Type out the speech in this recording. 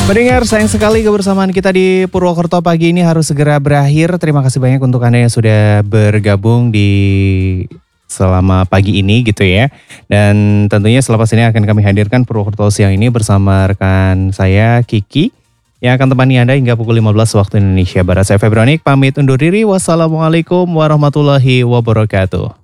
Pendengar, sayang sekali kebersamaan kita di Purwokerto pagi ini harus segera berakhir. Terima kasih banyak untuk Anda yang sudah bergabung di selama pagi ini gitu ya. Dan tentunya selepas ini akan kami hadirkan Purwokerto siang ini bersama rekan saya Kiki yang akan temani Anda hingga pukul 15 waktu Indonesia Barat. Saya Febronik pamit undur diri. Wassalamualaikum warahmatullahi wabarakatuh.